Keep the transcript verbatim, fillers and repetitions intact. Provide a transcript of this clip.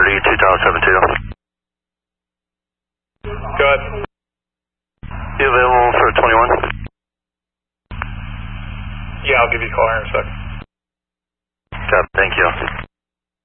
thirty, two Tower seven two. Go ahead. You available for twenty-one? Yeah, I'll give you a call here in a second. Got it, thank you.